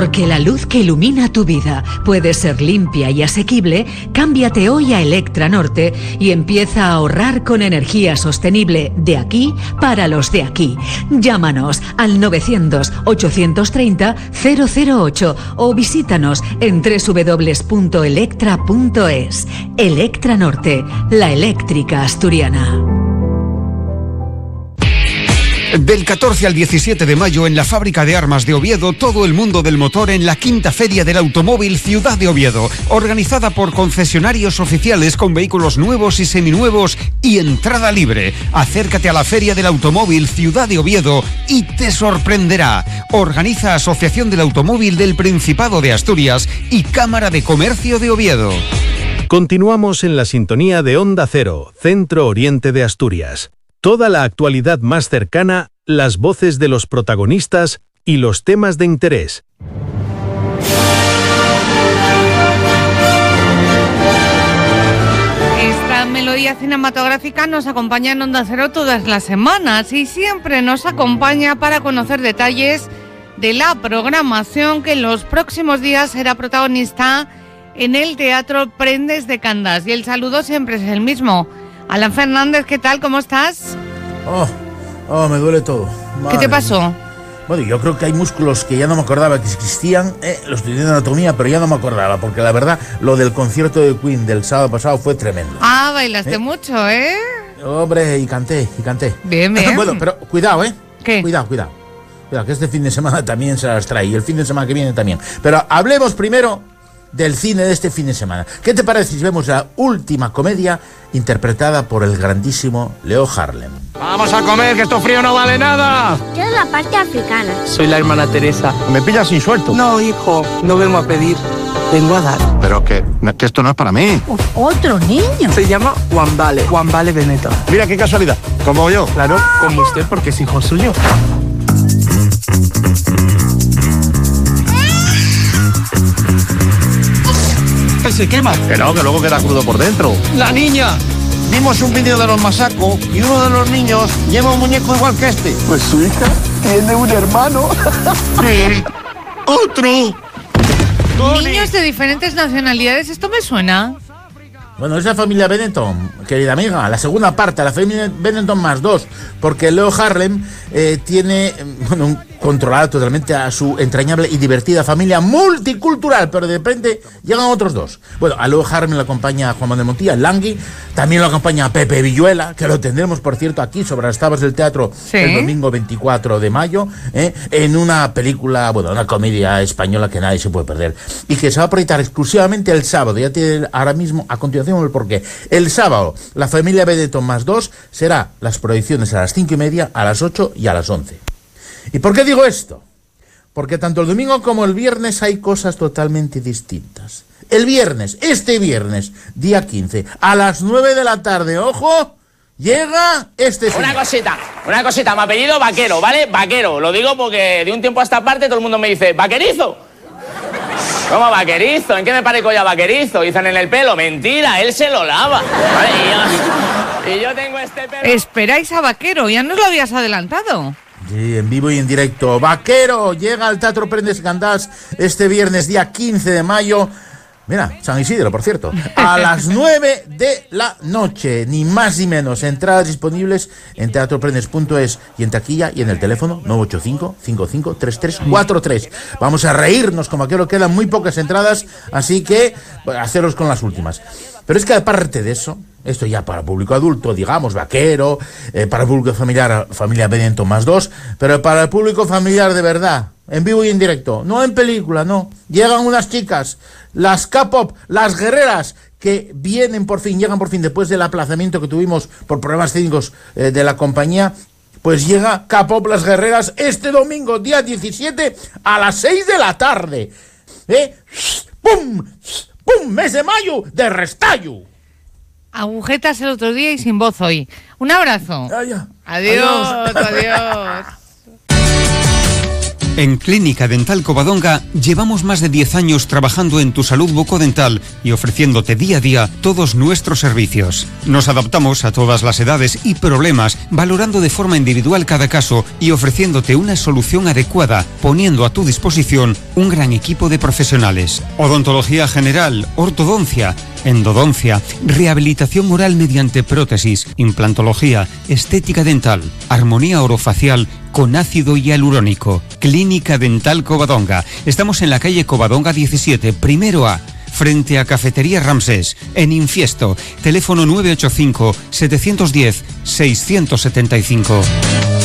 Porque la luz que ilumina tu vida puede ser limpia y asequible, cámbiate hoy a Electra Norte y empieza a ahorrar con energía sostenible de aquí para los de aquí. Llámanos al 900-830-008 o visítanos en www.electra.es. Electra Norte, la eléctrica asturiana. Del 14 al 17 de mayo en la Fábrica de Armas de Oviedo, todo el mundo del motor en la quinta Feria del Automóvil Ciudad de Oviedo, organizada por concesionarios oficiales con vehículos nuevos y seminuevos y entrada libre. Acércate a la Feria del Automóvil Ciudad de Oviedo y te sorprenderá. Organiza Asociación del Automóvil del Principado de Asturias y Cámara de Comercio de Oviedo. Continuamos en la sintonía de Onda Cero, Centro Oriente de Asturias. Toda la actualidad más cercana, las voces de los protagonistas y los temas de interés. Esta melodía cinematográfica nos acompaña en Onda Cero todas las semanas y siempre nos acompaña para conocer detalles de la programación que en los próximos días será protagonista en el Teatro Prendes de Candás. Y el saludo siempre es el mismo. Alan Fernández, ¿qué tal? ¿Cómo estás? Me duele todo. ¿Qué te pasó? Bueno, yo creo que hay músculos que ya no me acordaba que existían, los estudié de anatomía, pero ya no me acordaba, porque la verdad, lo del concierto de Queen del sábado pasado fue tremendo. Ah, bailaste mucho, ¿eh? Hombre, y canté. Bien, bien. Bueno, pero cuidado, ¿eh? ¿Qué? Cuidado, que este fin de semana también se las trae, y el fin de semana que viene también. Pero hablemos primero del cine de este fin de semana. ¿Qué te parece si vemos la última comedia interpretada por el grandísimo Leo Harlem? ¡Vamos a comer, que esto frío no vale nada! Yo de la parte africana. Soy la hermana Teresa. ¿Me pillas sin suelto? No, hijo, no vengo a pedir, vengo a dar. Pero que esto no es para mí. Otro niño. Se llama Juan Vale Beneta. Mira qué casualidad, como yo. Claro, como usted, porque es hijo suyo. Se quema. Que no, que luego queda crudo por dentro. ¡La niña! Vimos un vídeo de los Masacos y uno de los niños lleva un muñeco igual que este. Pues su hija tiene un hermano. ¡Otro! Niños de diferentes nacionalidades, ¿esto me suena? Bueno, es la familia Benetton, querida amiga, la segunda parte, la familia Benetton más 2, porque Leo Harlem tiene controlada totalmente a su entrañable y divertida familia multicultural, pero de repente llegan otros dos. Bueno, a Leo Harlem le acompaña Juan Manuel Montilla, el Langui, también lo acompaña Pepe Villuela, que lo tendremos, por cierto, aquí sobre las tablas del teatro el domingo 24 de mayo, en una película, una comedia española que nadie se puede perder, y que se va a proyectar exclusivamente el sábado. Ya tiene ahora mismo, a continuación, el porqué. El sábado, la familia Benetton más 2 será las proyecciones a las 5:30, a las 8 y a las 11. ¿Y por qué digo esto? Porque tanto el domingo como el viernes hay cosas totalmente distintas. El viernes, este viernes, día 15, a las 9 de la tarde, ¡ojo!, llega este señor. Una cosita, mi apellido Vaquero, ¿vale? Vaquero, lo digo porque de un tiempo a esta parte todo el mundo me dice, ¿vaquerizo? ¿Cómo vaquerizo? ¿En qué me parezco ya vaquerizo? Dicen en el pelo. Mentira, él se lo lava. ¿Vale? Y yo tengo este pelo... Esperáis a Vaquero, ya nos lo habías adelantado. Sí, en vivo y en directo. Vaquero llega al Teatro Prendes de Candás este viernes, día 15 de mayo. Mira, San Isidro, por cierto. A las 9 de la noche, ni más ni menos. Entradas disponibles en teatroprendes.es y en taquilla y en el teléfono 985-553343. Vamos a reírnos, como aquello, quedan muy pocas entradas, así que haceros con las últimas. Pero es que aparte de eso, esto ya para público adulto, digamos, Vaquero, para el público familiar, familia Benetton más 2, pero para el público familiar de verdad, en vivo y en directo, no en película, no. Llegan unas chicas, las K-pop, las guerreras, que llegan por fin, después del aplazamiento que tuvimos por problemas técnicos de la compañía. Pues llega K-pop, las guerreras, este domingo, día 17, a las 6 de la tarde. ¡Pum! ¡Pum! Mes de mayo de restallo. Agujetas el otro día y sin voz hoy. Un abrazo. Ya. Adiós. En Clínica Dental Covadonga llevamos más de 10 años trabajando en tu salud bucodental y ofreciéndote día a día todos nuestros servicios. Nos adaptamos a todas las edades y problemas, valorando de forma individual cada caso y ofreciéndote una solución adecuada, poniendo a tu disposición un gran equipo de profesionales. Odontología general, ortodoncia, endodoncia, rehabilitación oral mediante prótesis, implantología, estética dental, armonía orofacial con ácido hialurónico. Clínica Dental Covadonga. Estamos en la calle Covadonga 17, primero A, frente a Cafetería Ramsés, en Infiesto. Teléfono 985 710 675.